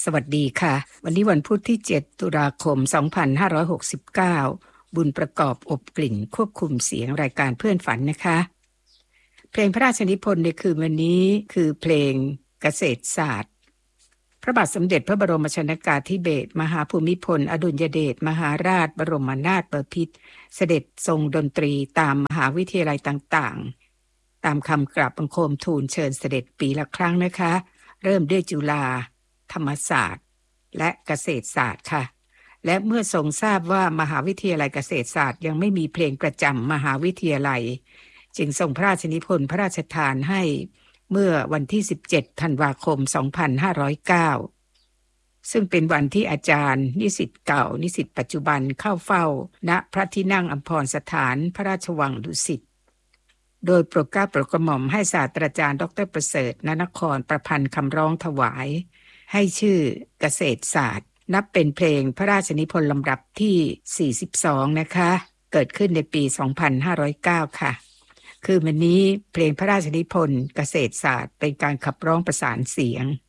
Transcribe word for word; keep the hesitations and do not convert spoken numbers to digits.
สวัสดีค่ะวันนี้วันพุธที่เจ็ดตุลาคมสองพันห้าร้อยหกสิบเก้าบุญประกอบอบกลิ่นควบคุมเสียงรายการเพื่อนฝันนะคะเพลงพระราชนิพนธ์ในคืนวันนี้คือเพลงเกษตรศาสตร์พระบาทสมเด็จพระบรมชนกาธิเบศรมหาภูมิพลอดุลยเดชมหาราชบรมนาถบพิตรเสด็จทรงดนตรีตามมหาวิทยาลัยต่างๆตามคำกราบบังคมทูลเชิญเสด็จปีละครั้งนะคะเริ่มด้วยจุฬาธรรมศาสตร์และเกษตรศาสตร์ค่ะและเมื่อทรงทราบว่ามหาวิทยาลัยเกษตรศาสตร์ยังไม่มีเพลงประจำมหาวิทยาลัยจึงทรงพระราชนิพนธ์พระราชทานให้เมื่อวันที่สิบเจ็ดธันวาคมสองพันห้าร้อยเก้าซึ่งเป็นวันที่อาจารย์นิสิตเก่านิสิตปัจจุบันเข้าเฝ้าณพระที่นั่งอัมพรสถานพระราชวังดุสิตโดยโปรดเกล้าโปรดกระหม่อมให้ศาสตราจารย์ดรประเสริฐณนครประพันธ์คำร้องถวายให้ชื่อเกษตรศาสตร์นับเป็นเพลงพระราชนิพนธ์ลำดับที่สี่สิบสองนะคะเกิดขึ้นในปีสองพันห้าร้อยเก้าค่ะคือวันนี้เพลงพระราชนิพนธ์เกษตรศาสตร์เป็นการขับร้องประสานเสียง